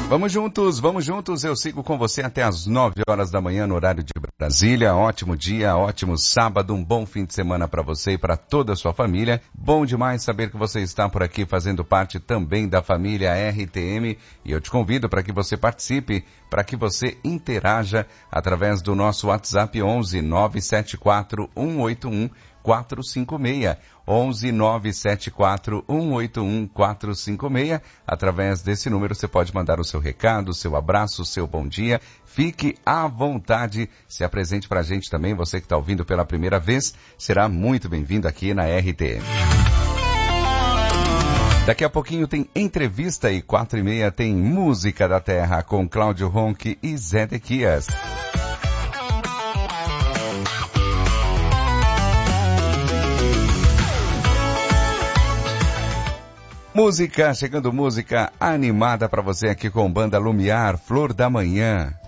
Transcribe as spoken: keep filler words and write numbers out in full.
Vamos juntos, vamos juntos, eu sigo com você até as nove horas da manhã no horário de Brasília. Ótimo dia, ótimo sábado, um bom fim de semana para você e para toda a sua família. Bom demais saber que você está por aqui fazendo parte também da família R T M e eu te convido para que você participe, para que você interaja através do nosso WhatsApp onze nove sete quatro um oito um quatro cinco seis, onze nove sete quatro um oito um quatro cinco seis. Através desse número você pode mandar o seu recado, o seu abraço, o seu bom dia. Fique à vontade, se apresente pra gente também, você que está ouvindo pela primeira vez, será muito bem-vindo aqui na R T M. Daqui a pouquinho tem entrevista e quatro e meia tem Música da Terra com Cláudio Ronque e Zé Dequias. Música, chegando música animada para você aqui com Banda Lumiar, Flor da Manhã.